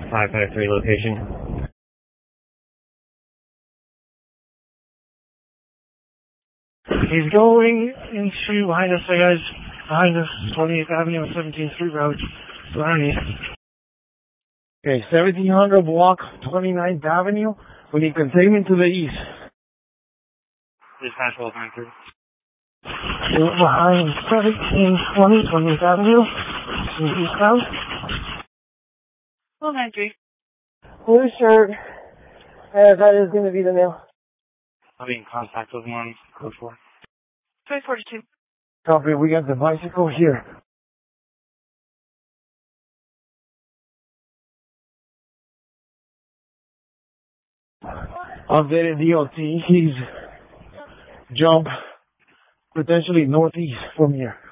553 location. He's going into behind us, hey guys. Behind us, 28th Avenue and 17th Street Road. Behind me. Okay, 1700 block, 29th Avenue. We need containment to the east. Dispatch 1293. Behind 1720, 28th Avenue. Eastbound. 1293. Blue shirt. That is going to be the male. I'll be in contact with one. Code 4. 342. Copy, we got the bicycle here. Updated DOT, he's jump potentially northeast from here.